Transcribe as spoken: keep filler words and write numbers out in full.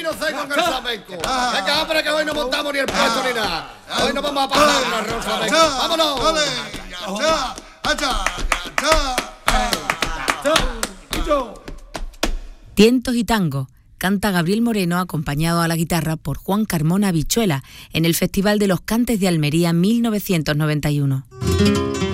yo sé con el flamenco. Venga, hombre, que hoy no montamos ni el puesto ni nada. Hoy no vamos a pasar un arroz flamenco. ¡Vámonos! Tientos y tango. Canta Gabriel Moreno acompañado a la guitarra por Juan Carmona Habichuela en el Festival de los Cantes de Almería mil novecientos noventa y uno.